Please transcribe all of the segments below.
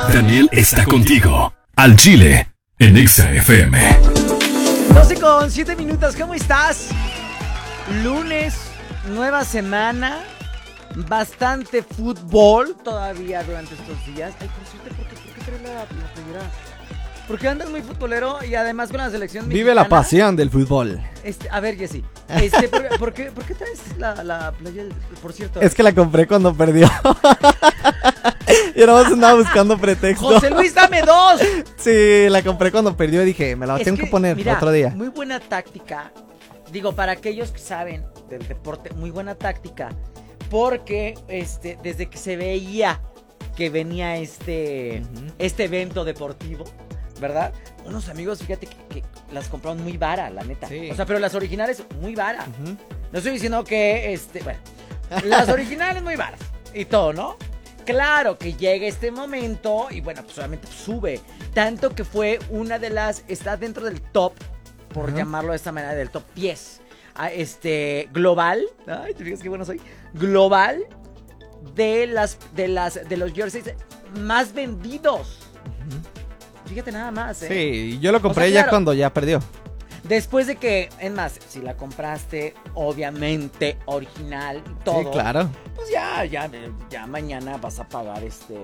Daniel está contigo. Al Chile, en Exa FM. 12:07, ¿cómo estás? Lunes, nueva semana, bastante fútbol todavía durante estos días. Ay, por cierto, ¿por qué traes la playera? Porque andas muy futbolero y además con la selección mexicana. Vive la pasión del fútbol. A ver, Jessy, ¿por qué traes la playera? Por cierto. Es que la compré cuando perdió. Yo nada más andaba buscando pretexto. ¡José Luis, dame dos! Sí, la compré cuando perdió y dije, me la tengo que poner mira, otro día. Muy buena táctica. Digo, para aquellos que saben del deporte, muy buena táctica. Porque desde que se veía que venía este evento deportivo, ¿verdad? Unos amigos, fíjate que las compraron muy vara, la neta. Sí. O sea, pero las originales muy vara. No estoy diciendo que bueno, las originales muy varas y todo, ¿no? Claro que llega este momento y bueno, pues obviamente sube. Tanto que fue una de las, está dentro del top, por llamarlo de esta manera, del top 10. Global. Ay, te fijas qué bueno soy. Global de los jerseys más vendidos. Fíjate nada más, ¿eh? Sí, yo lo compré o sea, ya cuando ya perdió. Después de que, es más, si la compraste, obviamente, original y todo. Sí, claro. Pues ya mañana vas a pagar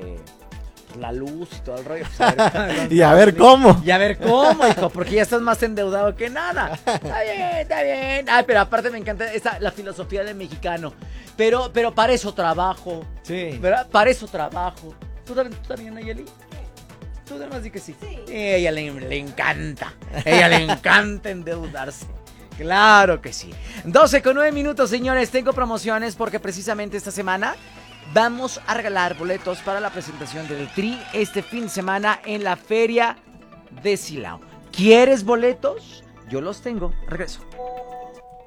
la luz y todo el rollo. Pues Y a ver cómo. Y a ver cómo, hijo, porque ya estás más endeudado que nada. Está bien. Ay, pero aparte me encanta la filosofía del mexicano. Pero para eso trabajo. Sí. ¿Verdad? Para eso trabajo. ¿Tú también, Nayeli? Tú además di que sí. Ella le encanta. Ella le encanta endeudarse. Claro que sí. 12:09, señores. Tengo promociones porque precisamente esta semana vamos a regalar boletos para la presentación del Tri este fin de semana en la Feria de Silao. ¿Quieres boletos? Yo los tengo. Regreso.